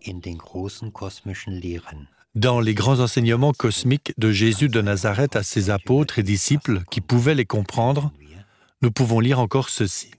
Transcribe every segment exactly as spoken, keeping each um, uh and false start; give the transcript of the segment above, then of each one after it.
Dans les grands enseignements cosmiques de Jésus de Nazareth à ses apôtres et disciples qui pouvaient les comprendre, nous pouvons lire encore ceci.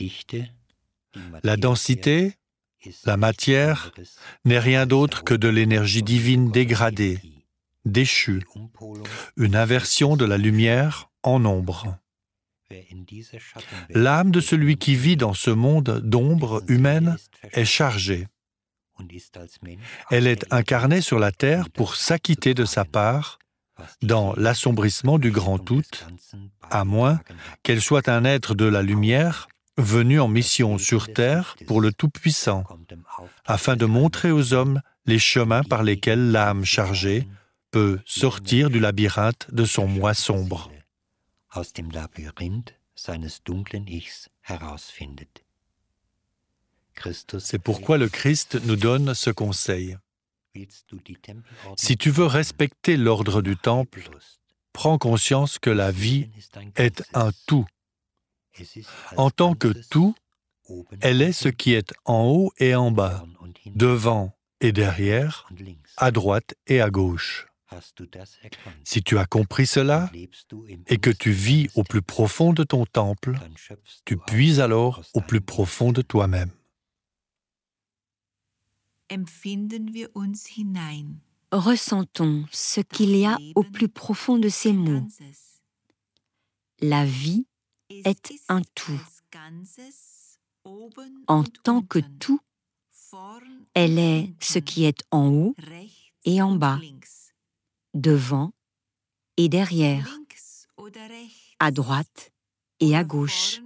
La densité, la matière, n'est rien d'autre que de l'énergie divine dégradée, déchue, une inversion de la lumière en ombre. L'âme de celui qui vit dans ce monde d'ombre humaine est chargée. Elle est incarnée sur la terre pour s'acquitter de sa part dans l'assombrissement du grand tout, à moins qu'elle soit un être de la lumière venu en mission sur terre pour le Tout-Puissant, afin de montrer aux hommes les chemins par lesquels l'âme chargée peut sortir du labyrinthe de son moi sombre. C'est pourquoi le Christ nous donne ce conseil. Si tu veux respecter l'ordre du temple, prends conscience que la vie est un tout. En tant que tout, elle est ce qui est en haut et en bas, devant et derrière, à droite et à gauche. Si tu as compris cela et que tu vis au plus profond de ton temple, tu puises alors au plus profond de toi-même. Ressentons ce qu'il y a au plus profond de ces mots. La vie est un tout. En tant que tout, elle est ce qui est en haut et en bas, devant et derrière, à droite et à gauche.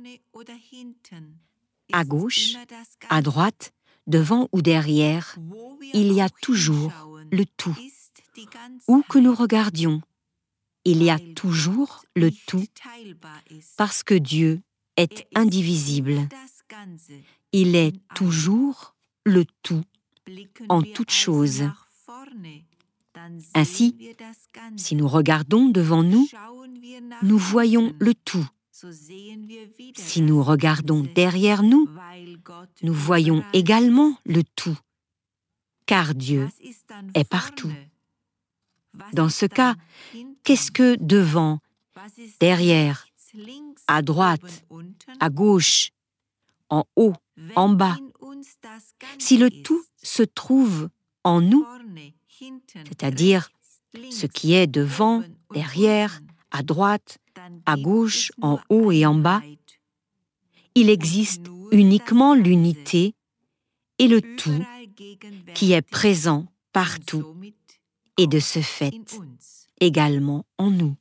À gauche, à droite, devant ou derrière, il y a toujours le tout. Où que nous regardions, il y a toujours le tout, parce que Dieu est indivisible. Il est toujours le tout, en toutes choses. Ainsi, si nous regardons devant nous, nous voyons le tout. Si nous regardons derrière nous, nous voyons également le tout, car Dieu est partout. Dans ce cas, qu'est-ce que devant, derrière, à droite, à gauche, en haut, en bas? Si le tout se trouve en nous, c'est-à-dire ce qui est devant, derrière, à droite, à gauche, en haut et en bas, il existe uniquement l'unité et le tout qui est présent partout et de ce fait également en nous.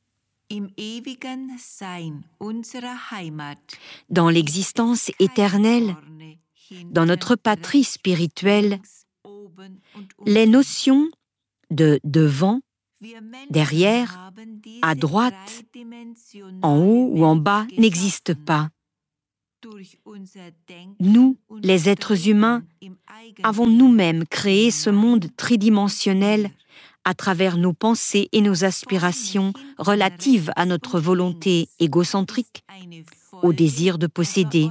Dans l'existence éternelle, dans notre patrie spirituelle, les notions de devant, derrière, à droite, en haut ou en bas n'existent pas. Nous, les êtres humains, avons nous-mêmes créé ce monde tridimensionnel à travers nos pensées et nos aspirations relatives à notre volonté égocentrique, au désir de posséder.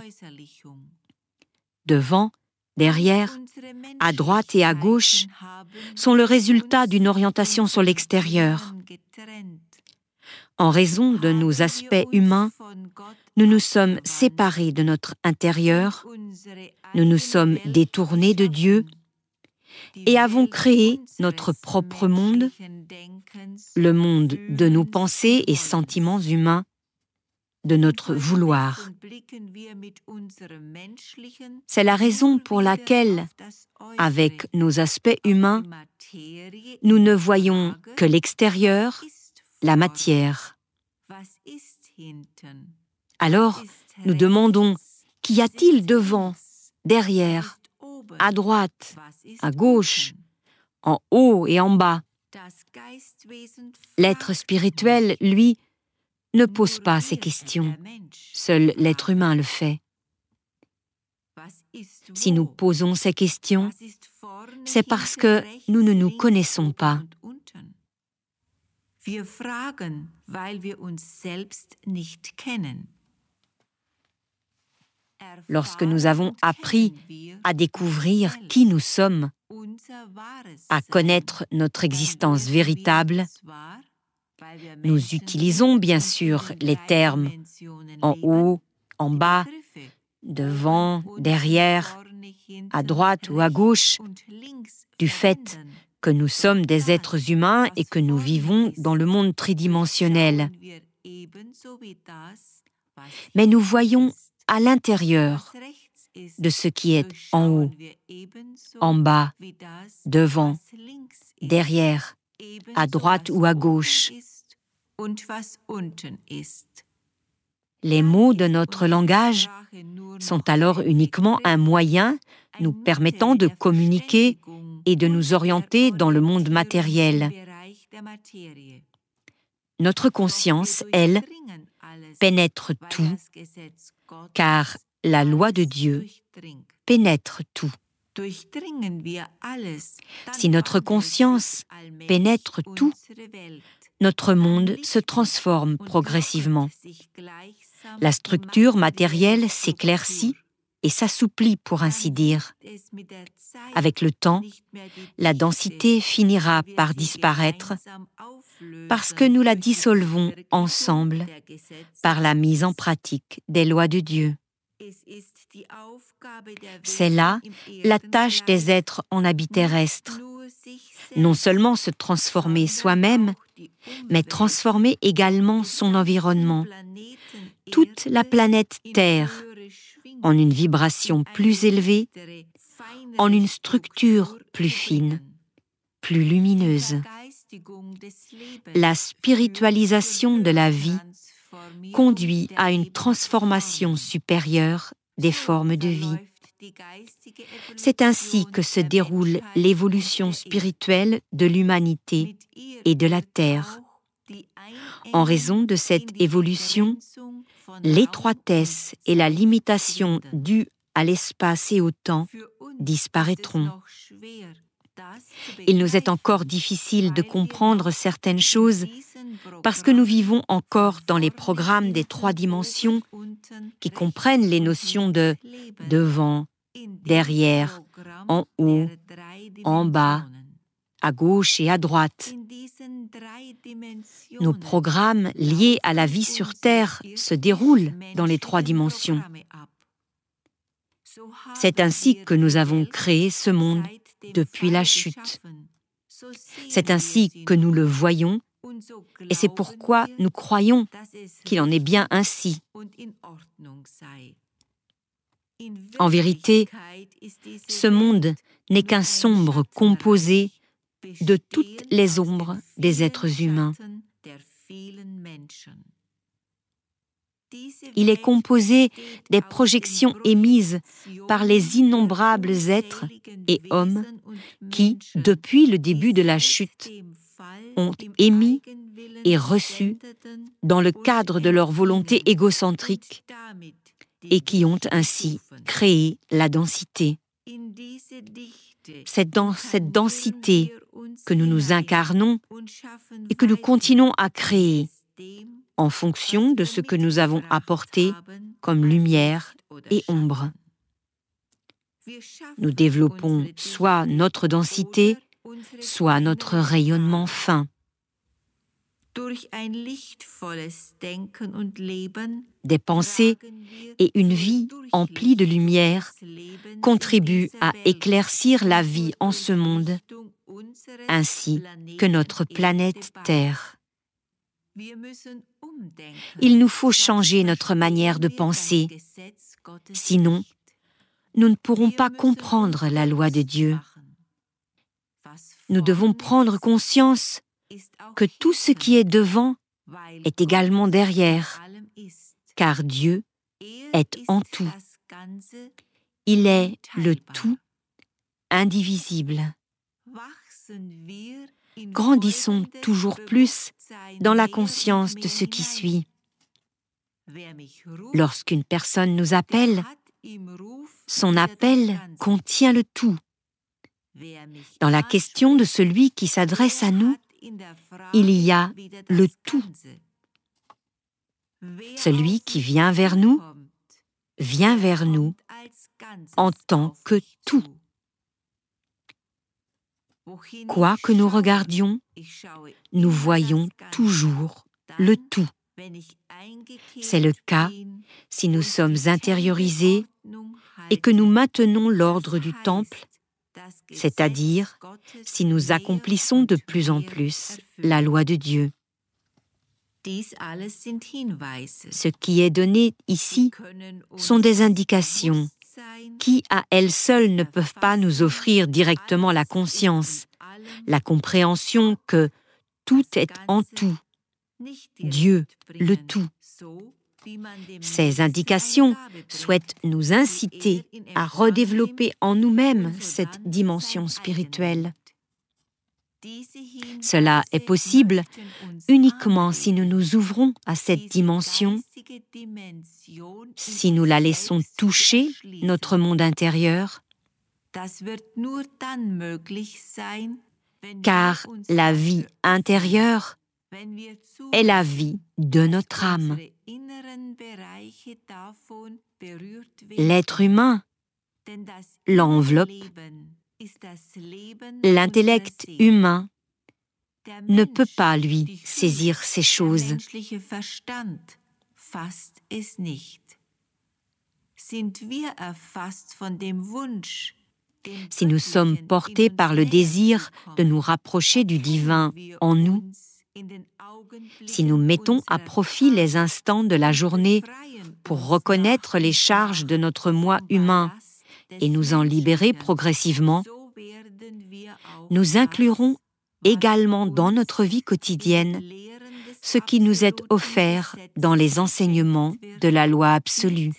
Devant, derrière, à droite et à gauche sont le résultat d'une orientation sur l'extérieur. En raison de nos aspects humains, nous nous sommes séparés de notre intérieur, nous nous sommes détournés de Dieu et avons créé notre propre monde, le monde de nos pensées et sentiments humains, de notre vouloir. C'est la raison pour laquelle, avec nos aspects humains, nous ne voyons que l'extérieur, la matière. Alors, nous demandons, qu'y a-t-il devant, derrière, à droite, à gauche, en haut et en bas? L'être spirituel, lui, ne pose pas ces questions. Seul l'être humain le fait. Si nous posons ces questions, c'est parce que nous ne nous connaissons pas. Lorsque nous avons appris à découvrir qui nous sommes, à connaître notre existence véritable, nous utilisons bien sûr les termes en haut, en bas, devant, derrière, à droite ou à gauche, du fait que nous sommes des êtres humains et que nous vivons dans le monde tridimensionnel. Mais nous voyons à l'intérieur de ce qui est en haut, en bas, devant, derrière, à droite ou à gauche. Les mots de notre langage sont alors uniquement un moyen nous permettant de communiquer et de nous orienter dans le monde matériel. Notre conscience, elle, pénètre tout, car la loi de Dieu pénètre tout. Si notre conscience pénètre tout, notre monde se transforme progressivement. La structure matérielle s'éclaircit et s'assouplit, pour ainsi dire. Avec le temps, la densité finira par disparaître parce que nous la dissolvons ensemble par la mise en pratique des lois de Dieu. C'est là la tâche des êtres en habit terrestre. Non seulement se transformer soi-même, mais transformer également son environnement, toute la planète Terre, en une vibration plus élevée, en une structure plus fine, plus lumineuse. La spiritualisation de la vie conduit à une transformation supérieure des formes de vie. C'est ainsi que se déroule l'évolution spirituelle de l'humanité et de la Terre. En raison de cette évolution, l'étroitesse et la limitation dues à l'espace et au temps disparaîtront. Il nous est encore difficile de comprendre certaines choses parce que nous vivons encore dans les programmes des trois dimensions qui comprennent les notions de devant, derrière, en haut, en bas, à gauche et à droite. Nos programmes liés à la vie sur Terre se déroulent dans les trois dimensions. C'est ainsi que nous avons créé ce monde depuis la chute. C'est ainsi que nous le voyons et c'est pourquoi nous croyons qu'il en est bien ainsi. En vérité, ce monde n'est qu'un sombre composé de toutes les ombres des êtres humains. Il est composé des projections émises par les innombrables êtres et hommes qui, depuis le début de la chute, ont émis et reçu, dans le cadre de leur volonté égocentrique, et qui ont ainsi créé la densité. C'est dans cette densité que nous nous incarnons et que nous continuons à créer en fonction de ce que nous avons apporté comme lumière et ombre. Nous développons soit notre densité, soit notre rayonnement fin. Des pensées et une vie emplie de lumière contribuent à éclaircir la vie en ce monde, ainsi que notre planète Terre. Il nous faut changer notre manière de penser, sinon nous ne pourrons pas comprendre la loi de Dieu. Nous devons prendre conscience que tout ce qui est devant est également derrière, car Dieu est en tout. Il est le tout indivisible. Grandissons toujours plus dans la conscience de ce qui suit. Lorsqu'une personne nous appelle, son appel contient le tout. Dans la question de celui qui s'adresse à nous, il y a le tout. Celui qui vient vers nous, vient vers nous en tant que tout. Quoi que nous regardions, nous voyons toujours le tout. C'est le cas si nous sommes intériorisés et que nous maintenons l'ordre du temple, c'est-à-dire si nous accomplissons de plus en plus la loi de Dieu. Ce qui est donné ici sont des indications qui, à elles seules, ne peuvent pas nous offrir directement la conscience, la compréhension que tout est en tout, Dieu, le tout. Ces indications souhaitent nous inciter à redévelopper en nous-mêmes cette dimension spirituelle. Cela est possible uniquement si nous nous ouvrons à cette dimension, si nous la laissons toucher notre monde intérieur, car la vie intérieure est la vie de notre âme. L'être humain l'enveloppe. L'intellect humain ne peut pas, lui, saisir ces choses. Si nous sommes portés par le désir de nous rapprocher du divin en nous, si nous mettons à profit les instants de la journée pour reconnaître les charges de notre moi humain et nous en libérer progressivement, nous inclurons également dans notre vie quotidienne ce qui nous est offert dans les enseignements de la loi absolue.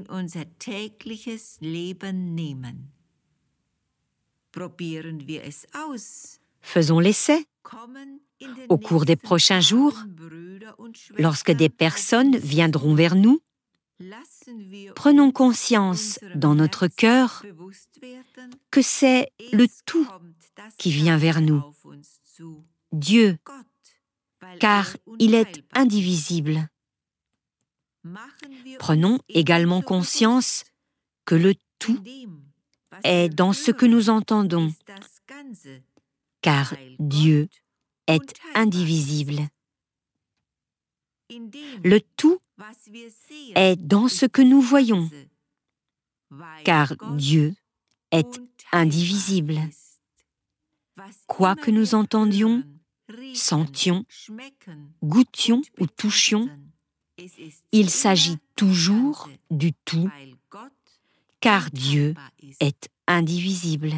Faisons l'essai. Au cours des prochains jours, lorsque des personnes viendront vers nous, prenons conscience dans notre cœur que c'est le tout qui vient vers nous, Dieu, car il est indivisible. Prenons également conscience que le tout est dans ce que nous entendons, car Dieu est indivisible. Le tout est dans ce que nous voyons, car Dieu est indivisible. Quoi que nous entendions, sentions, goûtions ou touchions, il s'agit toujours du tout, car Dieu est indivisible.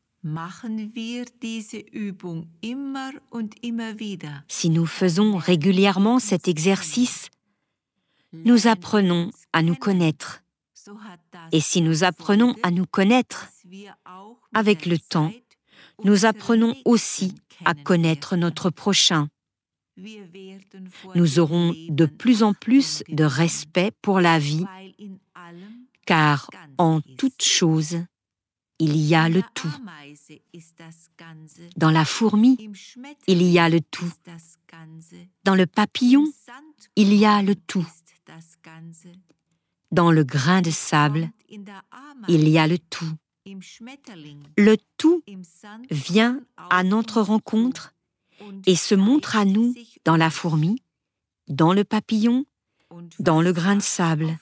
Si nous faisons régulièrement cet exercice, nous apprenons à nous connaître. Et si nous apprenons à nous connaître, avec le temps, nous apprenons aussi à connaître notre prochain. Nous aurons de plus en plus de respect pour la vie, car en toute chose, il y a le tout. Dans la fourmi, il y a le tout. Dans le papillon, il y a le tout. Dans le grain de sable, il y a le tout. Le tout vient à notre rencontre et se montre à nous dans la fourmi, dans le papillon, dans le grain de sable.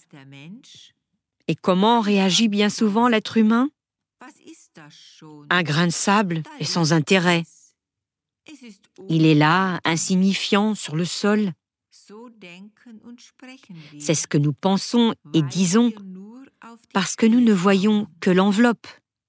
Et comment réagit bien souvent l'être humain ? Un grain de sable est sans intérêt. Il est là, insignifiant sur le sol. C'est ce que nous pensons et disons parce que nous ne voyons que l'enveloppe.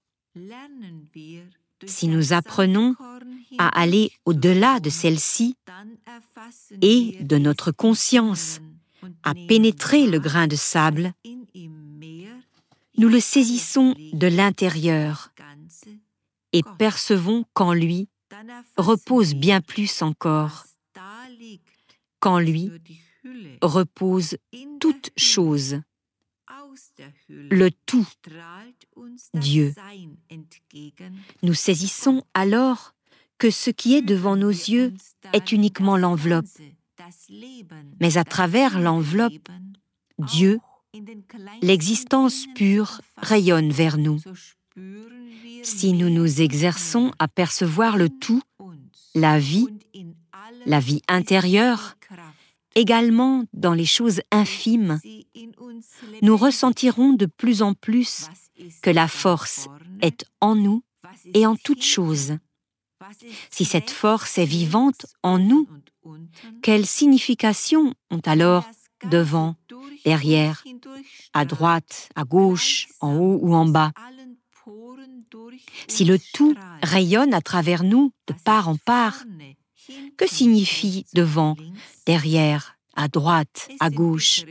Si nous apprenons à aller au-delà de celle-ci et de notre conscience, à pénétrer le grain de sable, nous le saisissons de l'intérieur et percevons qu'en lui repose bien plus encore, qu'en lui repose toute chose, le tout, Dieu. Nous saisissons alors que ce qui est devant nos yeux est uniquement l'enveloppe, mais à travers l'enveloppe, Dieu, l'existence pure, rayonne vers nous. Si nous nous exerçons à percevoir le tout, la vie, la vie intérieure, également dans les choses infimes, nous ressentirons de plus en plus que la force est en nous et en toutes choses. Si cette force est vivante en nous, quelle signification ont alors devant, derrière, à droite, à gauche, en haut ou en bas? Si le tout rayonne à travers nous de part en part, que signifie devant, derrière, à droite, à gauche?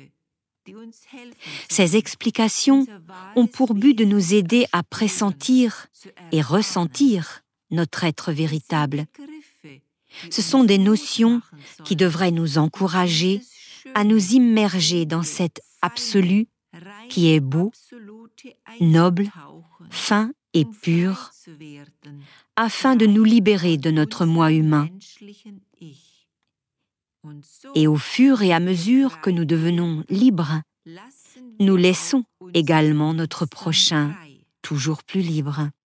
Ces explications ont pour but de nous aider à pressentir et ressentir notre être véritable. Ce sont des notions qui devraient nous encourager à nous immerger dans cet absolu qui est beau, noble, fin et pur, afin de nous libérer de notre moi humain. Et au fur et à mesure que nous devenons libres, nous laissons également notre prochain toujours plus libre.